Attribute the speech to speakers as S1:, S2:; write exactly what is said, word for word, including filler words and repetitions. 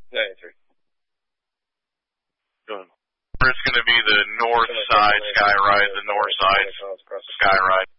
S1: ninety-three.
S2: It's going to be the north side sky ride, the north side sky ride.